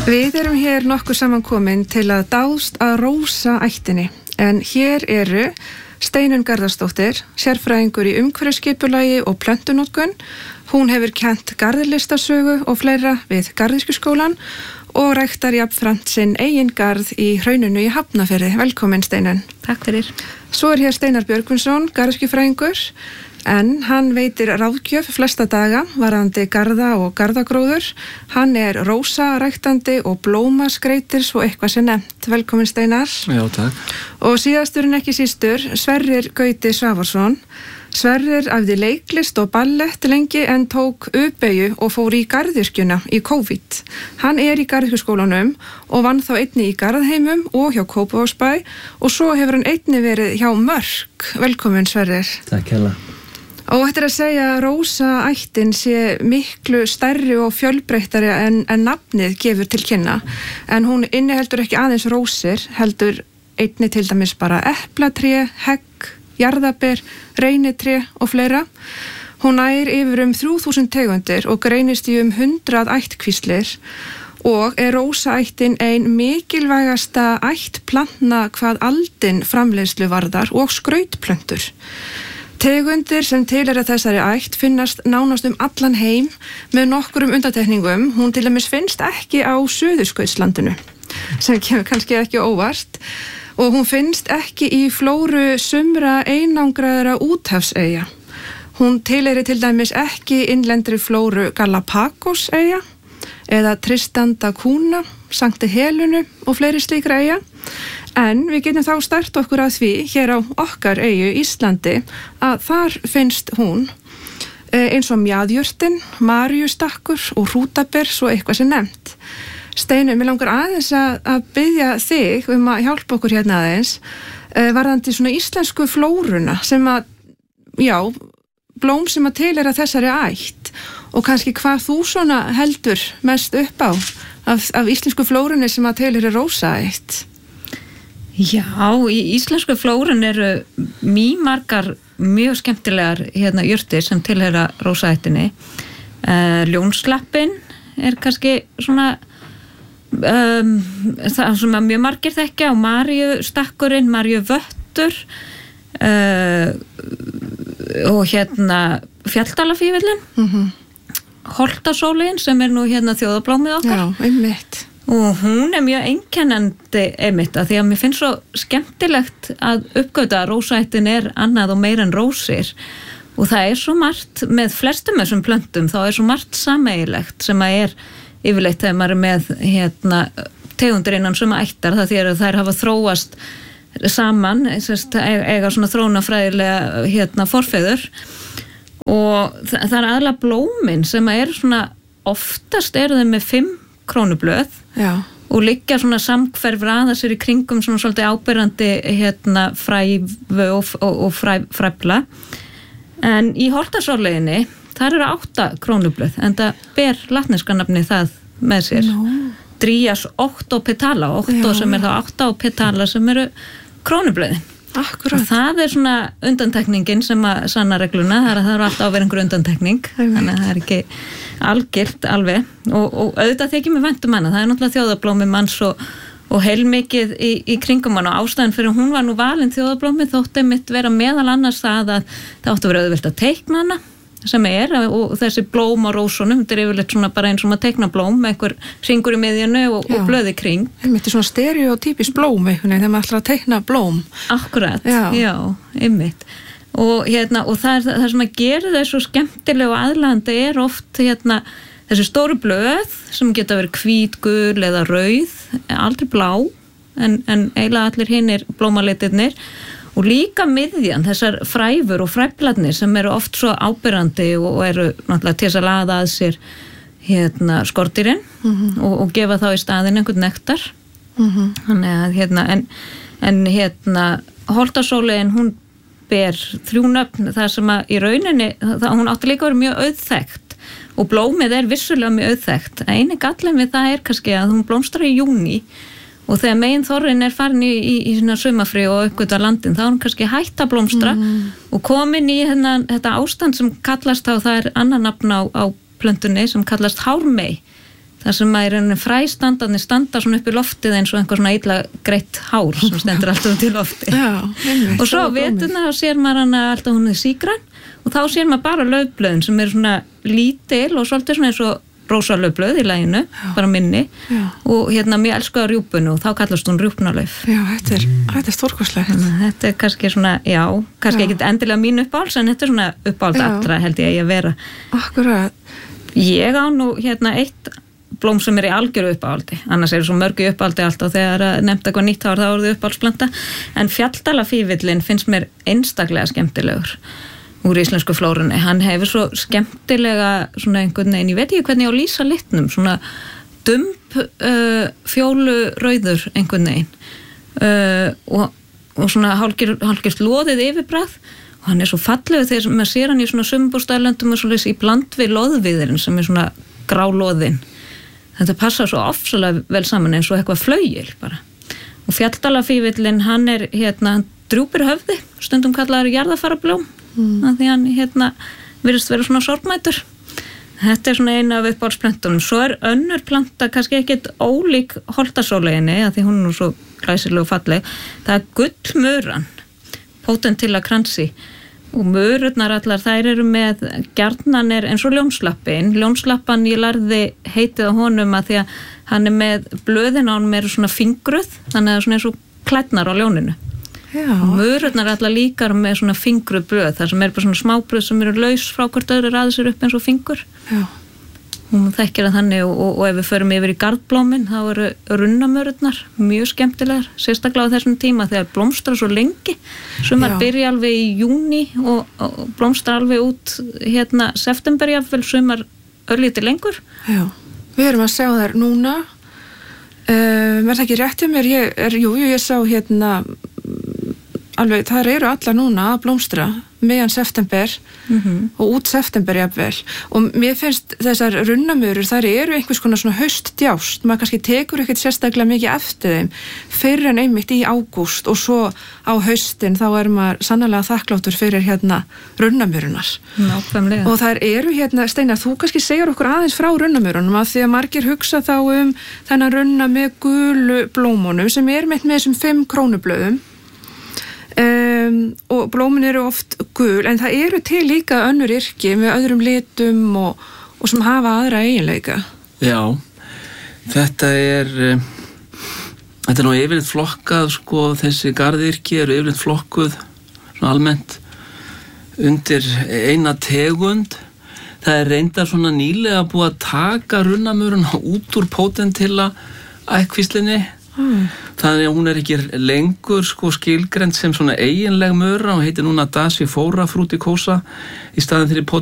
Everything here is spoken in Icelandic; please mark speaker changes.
Speaker 1: Við erum hér nokkuð samankomin til að dást að rósaættinni, en hér eru Steinunn Garðarsdóttir, sérfræðingur í umhverfisskipulagi og plöntunotkun. Hún hefur kennt garðlistasögu og fleira við Garðyrkjuskólann og ræktar jafnframt sinn eigin garð í Hrauninu í Hafnarfirði. Velkomin Steinunn.
Speaker 2: Takk fyrir.
Speaker 1: Svo hér Steinar Björgvinsson, garðyrkjufræðingur, en hann veitir ráðgjöf flesta daga varðandi garða og garðagróður. Hann rósaræktandi og blómaskreitir svo eitthvað sem nefnt. Velkomin Steinar.
Speaker 3: Já, takk.
Speaker 1: Og síðastur en ekki sístur, Sverrir Gauti Svavarsson. Sverrir æfði leiklist og ballett lengi en tók uppeigju og fór í garðyrkjuna í COVID. Hann í Garðyrkjuskólanum og vann þá einni í Garðheimum og hjá Kópavogsbæ og svo hefur hann einni verið hjá Mörk. Velkomin Sverrir.
Speaker 3: Takk hella.
Speaker 1: Og þetta að segja að rósaættin sé miklu stærri og fjölbreyttari en nafnið gefur til kynna. En hún inniheldur ekki aðeins rósir, heldur einni til dæmis bara eplatré, hegg, jarðaber, reynitré og fleira. Hún nær yfir 3000 tegundir og greinist í 100 ættkvíslir og rósaættin ein mikilvægasta ættplantna hvað aldin framleiðslu varðar og skrautplöntur. Tegundir sem tilheyra þessari ætt finnast nánast allan heim með nokkrum undantekningum. Hún til dæmis finnst ekki á Suðurskautslandinu, sem kemur kannski ekki óvart, og hún finnst ekki í flóru sumra einangraðra úthafseyja. Hún tilheyrir til dæmis ekki innlendri flóru Galapagoseyja eða Tristan da Cunha, Sankti Helenu og fleiri slíkra eyja. En við getum þá start okkur að því hér á okkar eyju Íslandi að þar finnst hún eins og mjaðjurtin, maríustakkur og hrútaber svo eitthvað sem nefnt. Steinunn, mig langar aðeins að biðja þig að hjálpa okkur hérna aðeins varðandi svona íslensku flóruna sem blóm sem tilheyra þessari ætt og kannski hvað þú svona heldur mest upp á af íslensku flórunni sem tilheyra rósaætt.
Speaker 2: Já, í íslensku flórun eru mýmargar mjög skemmtilegar jurtir sem tilheyra rósaættinni. Ljónslappin kannski svona það sem mjög margir þekkja, og maríustakkurinn, maríuvöttur og fjalldalafífillin, holtasólin sem nú þjóðablómið okkar.
Speaker 1: Já, einmitt.
Speaker 2: Og hún mjög einkennandi einmitt að því að mér finnst svo skemmtilegt að uppgöta að rósaættin annað og meira en rósir, og það svo margt með flestum þessum plöntum, þá svo margt sameiginlegt sem að yfirleitt þegar maður með tegundir innan sömu ættar, það því að þær hafa þróast saman, eiga svona þróunafræðilega forfeður, og það aðalega blómin sem að svona oftast þau með 5 krónublöð. Já. Og liggja svona samhverfur aðeins í kringum svona svolítið áberandi frævu og fræfla. En í holtasóleginni þar 8 krónublöð, en það ber latneska nafni það með sér. Drías octopetala, sem þá 8 og petala sem krónublöðin.
Speaker 1: Akkurat.
Speaker 2: Og það svona undantekningin sem að sanna regluna, það alltaf að vera einhver undantekning, þannig að það ekki algilt alveg, og auðvitað þykir mér vænt hana, það náttúrulega þjóðablómi manns og heilmikið í kringum hana, og ástæðan fyrir hún var nú valin þjóðablómi þótti mitt vera meðal annars það að það átti að vera auðvelt að teikna hana sem og þessi blóm á rósunum, þetta yfirleitt svona bara eins og að teikna blóm með einhver hringur í miðjunu og blöði kring.
Speaker 1: Þetta svona stereotypísk blóm þegar maður ætlar að teikna blóm.
Speaker 2: Akkurat, já einmitt. Og það sem að gera það svo skemmtilega og aðlaðandi oft þessi stóru blöð sem geta verið hvít, gul eða rauð, aldrei blá, en eiginlega allir hinir blómalitirnir, og líka miðjan, þessar fræfur og fræflarnir sem oft svo áberandi og náttúrulega til þess að laða að sér skordýrin og gefa þá í staðinn einhvern nektar. Þannig að holtasólegin, hún ber 3 nöfn, það sem að í rauninni, hún átti líka að vera mjög auðþekkt og blómið vissulega mjög auðþekkt. Eini gallinn við það kannski að hún blómstrar í júní, og þegar meginþorrinn farin í sumarfrí og uppgötva landin, þá hún kannski hætt að blómstra og komin í þetta ástand sem kallast það annar nafn á plöntunni sem kallast hármey, þar sem að í rauninni fræstandarnir standa svona upp í loftið eins og einhver svona illa greitt hár sem stendur alltaf út í lofti. Og svo á veturna þá sér maður hana alltaf hún er sígræn og þá sér maður bara laufblöðin sem eru svona lítil og svolítið svona eins og rósa laufblöð í laginu, bara minni og mjög elskuða rjúpunu og þá kallast hún rjúpnalauf.
Speaker 1: Já, þetta er stórkostlegt.
Speaker 2: Þetta er kannski svona, kannski ekki endilega mín uppáhalds en þetta er svona uppáhald allra held ég að vera.
Speaker 1: Akkurat.
Speaker 2: Ég á nú eitt blóm sem er í algjöru uppáhaldi, annars er svo mörgu uppáhaldi alltaf þegar nefnt eitthvað nýtt þá er það uppáhaldsplanta, en fjalldalafífillinn finnst mér einstaklega skemmtilegur úr íslensku flórunni. Hann hefur svo skemmtilega svona einhvern veginn, ég veit ekki hvernig ég á lýsa litnum, svona fjólu rauður einhvern veginn og svona hálfgjört loðið yfirbragð og hann er svo fallegur þegar maður sér hann í svona sumbústaðlöndum og svona í bland við loðviðurinn sem er svona grálóðinn. Þetta passar svo ofsalega vel saman eins og eitthvað flaugjil bara. Og fjalldalafífillinn, hann er hann drúpir höfði, stundum kallaður jarðafarablóm, af því hann virðist vera svona sorgmætur. Þetta er svona eina af uppáhaldsplöntunum. Svo er önnur planta kannski ekkert ólík holtasóleginni, af því hún er svo glæsileg og falleg. Það er gullmuran, Potentilla cransi. Og mörurnar allar, þær eru með gjarnan er eins og ljónslappin. Ljónslappan, ég lærði heitið á honum að því að hann er með blöðin á honum eru svona fingruð, þannig að svona eins og klædnar á ljóninu. Já. Og mörurnar allar líkar með svona fingruð blöð, þar sem er bara svona smábröð sem eru laus frá hvort öðru raði sér upp eins og fingur. Já. Og hún þekkir að þannig og ef við förum yfir í garðblómin þá eru runnamörurnar mjög skemmtilegar, sérstaklega á þessum tíma þegar blómstra svo lengi. Sumar byrja alveg í júní og blómstra alveg út september jafnvel, sumar örlítið lengur. Já,
Speaker 1: við erum að sjá þær núna. Er það ekki rétt hjá mér? Ég sá alveg, þær eru allar núna að blómstra meðan september og út september jafnvel og mér finnst þessar runnamörur þær eru einhvers konar svona haustdjást, maður kannski tekur ekkert sérstaklega mikið eftir þeim fyrr en einmitt í ágúst og svo á haustin þá er maður sannarlega þakkláttur fyrir runnamörunar.
Speaker 2: Nákvæmlega.
Speaker 1: Og þær eru Steinar, þú kannski segir okkur aðeins frá runnamörunum af því að margir hugsa þá þennan runna með gulu blómunum sem er með þessum 5 krónublöðum. Og blómin eru oft gul en það eru til líka önnur yrki með öðrum litum og sem hafa aðra eiginleika.
Speaker 3: Já, þetta er nú yfirleitt flokkað þessi garðyrki eru yfirleitt flokkuð svona almennt undir eina tegund. Það er reyndar svona nýlega búið að taka runnamöruna út úr Potentilla ættkvíslinni. Þannig að hún er ekki lengur skilgreind sem svona eiginleg möra og heitir núna Dasyphora fruticosa í staðinn fyrir